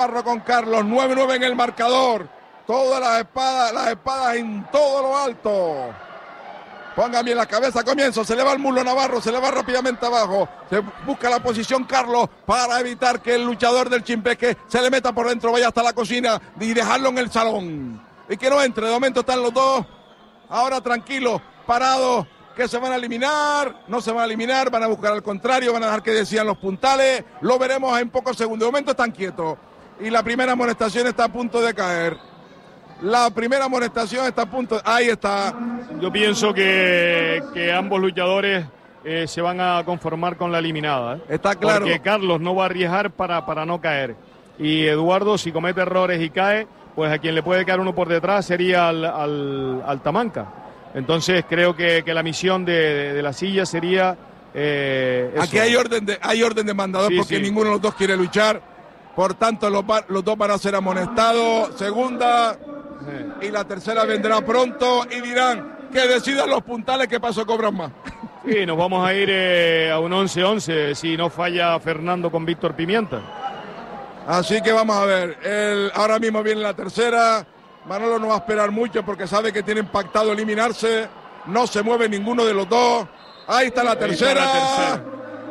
Con Carlos, 9-9 en el marcador. Todas las espadas en todo lo alto. Pongan bien la cabeza, comienzo, se le va el muslo Navarro, se le va rápidamente abajo, se busca la posición Carlos para evitar que el luchador del Chimbeque se le meta por dentro, vaya hasta la cocina y dejarlo en el salón. Y que no entre, de momento están los dos, ahora tranquilos, parados, que se van a eliminar, no se van a eliminar, van a buscar al contrario, van a dejar que decían los puntales, lo veremos en pocos segundos, de momento están quietos. Y la primera amonestación está a punto de caer. La primera amonestación está a punto. Ahí está. Yo pienso que ambos luchadores se van a conformar con la eliminada. Está claro. Porque Carlos no va a arriesgar para no caer. Y Eduardo, si comete errores y cae, pues a quien le puede caer uno por detrás sería al Tamanca. Entonces creo que la misión de la silla sería. Aquí hay orden de mandador, sí, porque sí, ninguno de los dos quiere luchar. Por tanto, los dos van a ser amonestados. Segunda. Y la tercera vendrá pronto y dirán que decidan los puntales que paso cobran más. Sí, nos vamos a ir a un 11-11 si no falla Fernando con Víctor Pimienta. Así que vamos a ver, ahora mismo viene la tercera. Manolo no va a esperar mucho porque sabe que tienen pactado eliminarse. No se mueve ninguno de los dos. Ahí está la tercera.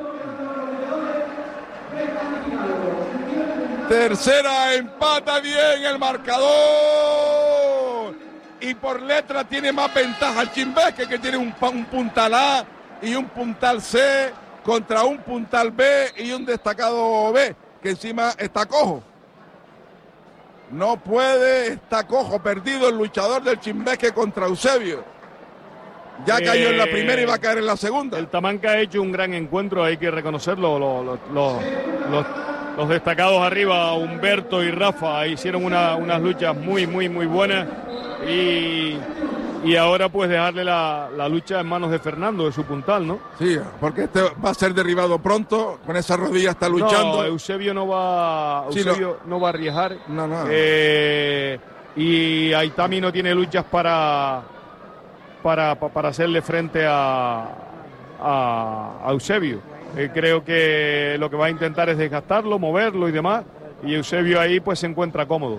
Tercera, empata bien el marcador. Y por letra tiene más ventaja el Chimbeque, que tiene un puntal A y un puntal C contra un puntal B y un destacado B, que encima está cojo. No puede, está cojo, perdido el luchador del Chimbeque contra Eusebio. Ya cayó en la primera y va a caer en la segunda. El Tamanca ha hecho un gran encuentro, hay que reconocerlo. Los destacados arriba, Humberto y Rafa, hicieron unas luchas muy buenas. Y ahora pues dejarle la lucha en manos de Fernando, de su puntal, ¿no? Sí, porque este va a ser derribado pronto, con esa rodilla está luchando. No, Eusebio no va a arriesgar. No. Y Aitami no tiene luchas para hacerle frente a Eusebio. Creo que lo que va a intentar es desgastarlo, moverlo y demás. Y Eusebio ahí pues se encuentra cómodo.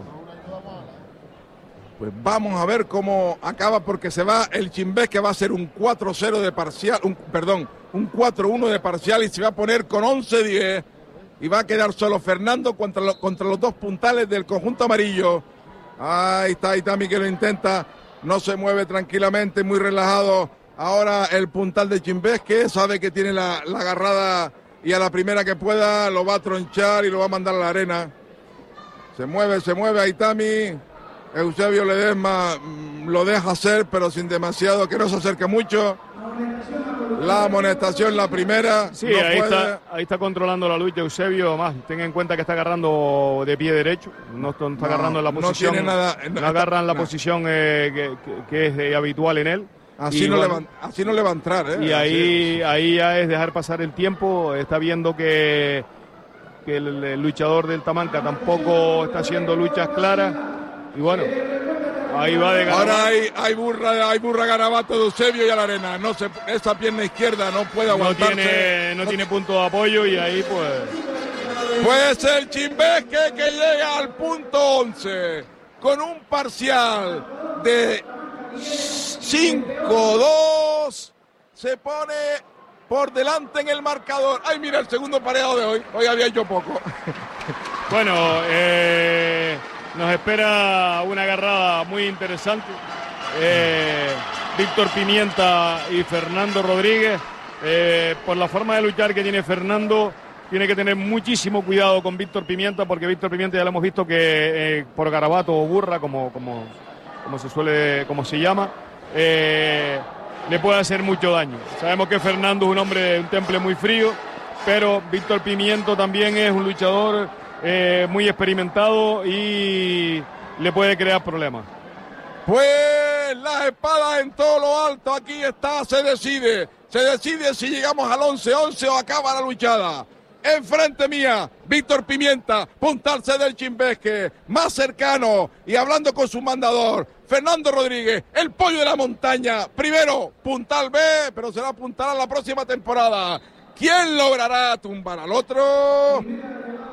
Pues vamos a ver cómo acaba, porque se va el Chimbeque, va a ser un 4-0 de parcial, un 4-1 de parcial y se va a poner con 11-10 y va a quedar solo Fernando contra los dos puntales del conjunto amarillo. Ahí está Aitami que lo intenta, no se mueve tranquilamente, muy relajado. Ahora el puntal de Chimbeque sabe que tiene la agarrada y a la primera que pueda lo va a tronchar y lo va a mandar a la arena. Se mueve Aitami. Eusebio Ledesma lo deja hacer, pero sin demasiado, que no se acerque mucho. La amonestación, la primera. Sí, no ahí está controlando la lucha Eusebio. Más, tenga en cuenta que está agarrando de pie derecho. No está agarrando en la posición. No tiene nada. No agarra en la posición que es habitual en él. Así no le va a entrar. Y ahí ya es dejar pasar el tiempo. Está viendo que el luchador del Tamanca tampoco está haciendo luchas claras. Y bueno, ahí va de Garabato. Ahora hay burra Garabato de Eusebio y a la arena. Esa pierna izquierda no puede aguantarse. No tiene punto de apoyo y ahí pues... Pues el Chimbeque que llega al punto 11 con un parcial de 5-2 se pone por delante en el marcador. Ay, mira, el segundo pareado de hoy. Hoy había hecho poco. Bueno, nos espera una agarrada muy interesante. Víctor Pimienta y Fernando Rodríguez. Por la forma de luchar que tiene Fernando, tiene que tener muchísimo cuidado con Víctor Pimienta, porque Víctor Pimienta ya lo hemos visto que por Garabato o burra, como se llama, le puede hacer mucho daño. Sabemos que Fernando es un hombre de un temple muy frío, pero Víctor Pimienta también es un luchador muy experimentado y le puede crear problemas. Pues las espadas en todo lo alto, aquí está, se decide si llegamos al 11-11 o acaba la luchada. Enfrente mía, Víctor Pimienta, puntarse del Chimbeque, más cercano y hablando con su mandador, Fernando Rodríguez, el pollo de la montaña, primero puntal B, pero será puntal a la próxima temporada. ¿Quién logrará tumbar al otro?